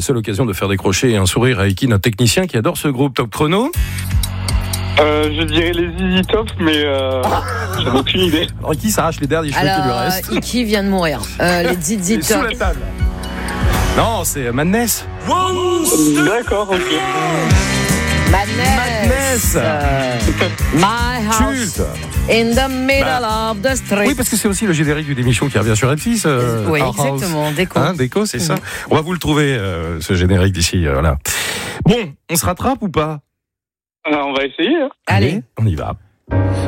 C'est l'occasion de faire décrocher un sourire à Iki, notre technicien qui adore ce groupe. Top chrono. Je dirais les ZZ Top, mais j'en ai aucune idée. Alors, Iki s'arrache les derniers cheveux qui lui restent. Alors, Iki vient de mourir. Les ZZ Il est sous Top. la table. Non, c'est Madness. D'accord, ok. Madness. My house Culte. in the middle of the street. Oui, parce que c'est aussi le générique d'une émission qui revient sur M6. Oui, Our House. exactement. Déco. Déco, c'est ça. On va vous le trouver, ce générique d'ici. Voilà. Bon, on se rattrape ou pas ? On va essayer. Hein. Allez. On y va.